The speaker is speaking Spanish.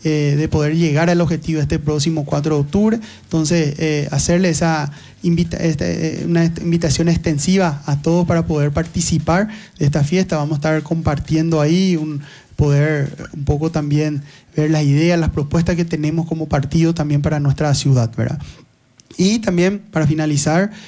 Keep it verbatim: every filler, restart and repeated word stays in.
eh, de poder llegar al objetivo este próximo cuatro de octubre. Entonces, eh, hacerle esa invita este, una invitación extensiva a todos para poder participar de esta fiesta. Vamos a estar compartiendo ahí, un, poder un poco también ver las ideas, las propuestas que tenemos como partido también para nuestra ciudad, ¿verdad? Y también, para finalizar,